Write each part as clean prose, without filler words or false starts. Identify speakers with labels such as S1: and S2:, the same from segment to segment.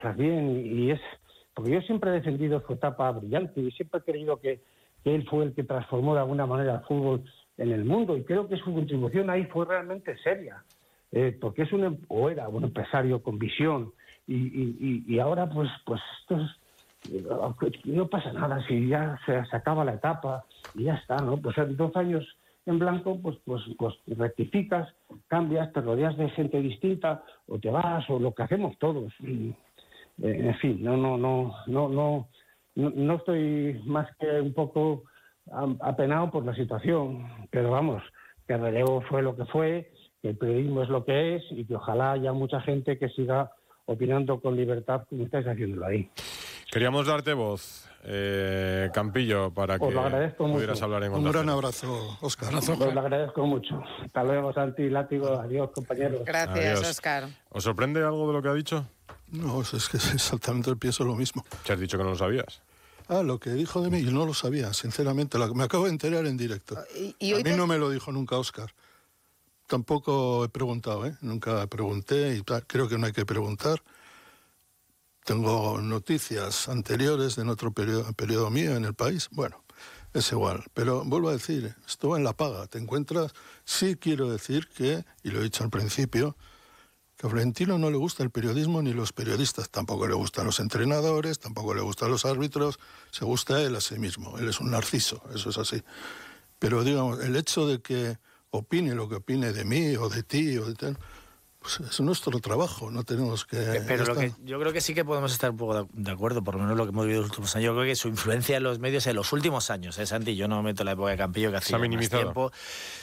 S1: estás bien, y es... Porque yo siempre he defendido su etapa brillante y siempre he creído que él fue el que transformó de alguna manera el fútbol en el mundo, y creo que su contribución ahí fue realmente seria, porque era un empresario con visión, y ahora pues esto no pasa nada, si ya se acaba la etapa y ya está, ¿no? Pues en 2 años en blanco, pues rectificas, cambias, te rodeas de gente distinta, o te vas, o lo que hacemos todos. En fin, no estoy más que un poco apenado por la situación, pero vamos, que el relevo fue lo que fue, que el periodismo es lo que es, y que ojalá haya mucha gente que siga opinando con libertad como estáis haciéndolo ahí.
S2: Queríamos darte voz, Campillo, para que pudieras hablar en Onda
S3: Un gran
S2: Cero.
S3: abrazo, Óscar.
S1: Os lo agradezco mucho. Hasta luego, Santi, Látigo. Adiós, compañeros.
S4: Gracias,
S2: Adiós.
S4: Óscar.
S2: ¿Os sorprende algo de lo que ha dicho?
S3: No, es que exactamente pienso lo mismo.
S2: ¿Te has dicho que no lo sabías?
S3: Lo que dijo de mí, yo no lo sabía, sinceramente. Me acabo de enterar en directo.
S4: Y
S3: a
S4: hoy
S3: mí no me lo dijo nunca Óscar. Tampoco he preguntado, nunca pregunté y tal. Creo que no hay que preguntar. Tengo noticias anteriores de en otro periodo mío en El País. Bueno, es igual. Pero vuelvo a decir, esto va en la paga. Te encuentras... Sí quiero decir que, y lo he dicho al principio, que a Florentino no le gusta el periodismo ni los periodistas. Tampoco le gustan los entrenadores, tampoco le gustan los árbitros. Se gusta él a sí mismo. Él es un narciso, eso es así. Pero, digamos, el hecho de que opine lo que opine de mí o de ti o de tal... Pues es nuestro trabajo, no tenemos que...
S5: Pero yo creo que sí que podemos estar un poco de acuerdo, por lo menos lo que hemos vivido en los últimos años. Yo creo que su influencia en los medios en los últimos años, Santi, yo no meto la época de Campillo, que hace más tiempo.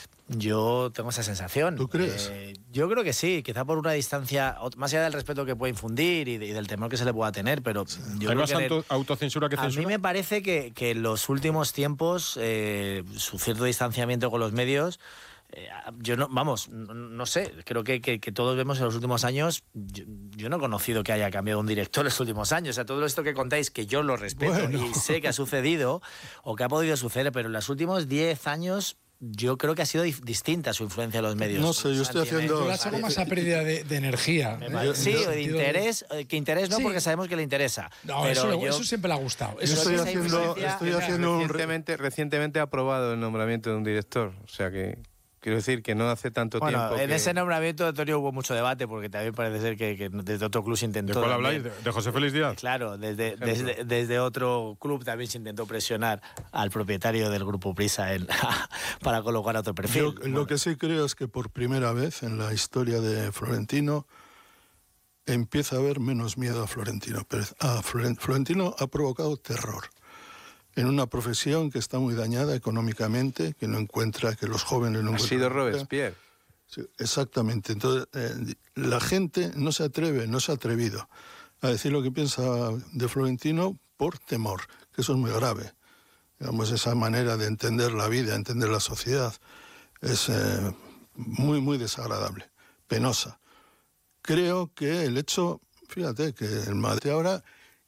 S5: Yo tengo esa sensación.
S3: ¿Tú crees?
S5: Yo creo que sí, quizá por una distancia, más allá del respeto que puede infundir y del temor que se le pueda tener, pero... Yo
S2: ¿Hay
S5: creo
S2: más
S5: que
S2: autocensura que censura?
S5: A mí me parece que en los últimos tiempos su cierto distanciamiento con los medios... yo no sé, creo que todos vemos en los últimos años, yo no he conocido que haya cambiado un director en los últimos años, o sea, todo esto que contáis, que yo lo respeto y sé que ha sucedido o que ha podido suceder, pero en los últimos 10 años yo creo que ha sido distinta su influencia en los medios.
S3: No sé, yo estoy haciendo...
S6: Yo la saco más a pérdida de energía.
S5: Sí, o de interés, que interés no, sí, porque sabemos que le interesa.
S6: No,
S5: pero
S6: eso siempre le ha gustado.
S3: Estoy haciendo
S7: recientemente ha aprobado el nombramiento de un director, o sea que... Quiero decir que no hace tanto tiempo.
S5: En ese nombramiento, Antonio, hubo mucho debate, porque también parece ser que desde otro club se intentó...
S2: ¿De cuál habláis? ¿De José Félix Díaz?
S5: Claro, desde otro club también se intentó presionar al propietario del Grupo Prisa para colocar otro perfil.
S3: Lo que sí creo es que por primera vez en la historia de Florentino empieza a haber menos miedo a Florentino Pérez. Florentino ha provocado terror en una profesión que está muy dañada económicamente, que no encuentra, que los jóvenes no encuentran.
S7: Ha sido Robespierre.
S3: Sí, exactamente. Entonces, la gente no se ha atrevido a decir lo que piensa de Florentino por temor, que eso es muy grave. Digamos, esa manera de entender la vida, entender la sociedad, es muy, muy desagradable, penosa. Creo que el hecho, fíjate, que el Madrid ahora...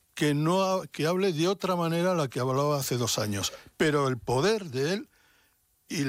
S3: que hable de otra manera a la que hablaba hace 2 años. Pero el poder de él y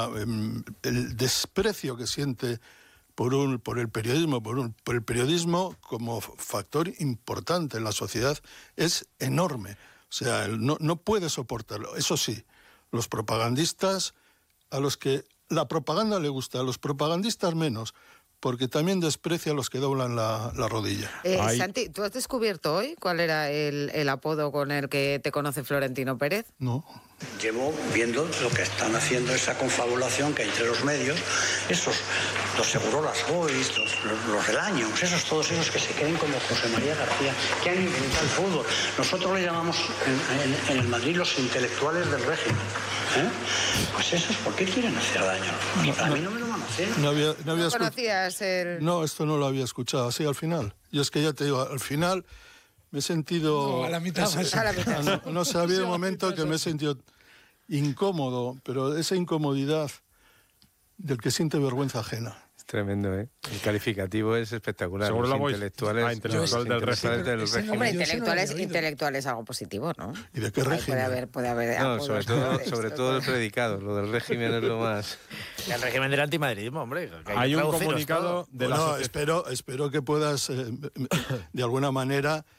S3: el desprecio que siente por el periodismo, por el periodismo como factor importante en la sociedad es enorme. O sea, él no puede soportarlo. Eso sí, los propagandistas, a los que la propaganda le gusta, a los propagandistas menos, porque también desprecia a los que doblan la rodilla.
S4: Santi, ¿tú has descubierto hoy cuál era el apodo con el que te conoce Florentino Pérez?
S3: No.
S8: Llevo viendo lo que están haciendo, esa confabulación que hay entre los medios, los Segurolas Boys, los Relaños, todos esos que se creen como José María García, que han inventado el fútbol. Nosotros le llamamos en el Madrid los intelectuales del régimen. Pues esos, ¿por qué quieren hacer daño? A mí no me lo van a hacer.
S3: ¿No
S4: conocías el...?
S3: No, esto no lo había escuchado, así al final. Yo es que ya te digo, al final me he sentido...
S6: No, a la mitad.
S3: No sé, ha habido un momento que me he sentido incómodo, pero esa incomodidad del que siente vergüenza ajena.
S7: Tremendo, ¿eh? El calificativo es espectacular.
S2: Seguro
S7: los
S2: la Voice.
S7: intelectuales,
S2: Intelectual del régimen.
S4: Hombre, intelectual es algo positivo, ¿no?
S3: ¿Y de qué régimen?
S4: Puede haber
S7: no, sobre todo el predicado. Lo del régimen es lo más...
S5: El régimen del antimadridismo, hombre.
S2: Hay un comunicado de la
S3: espero que puedas, de alguna manera,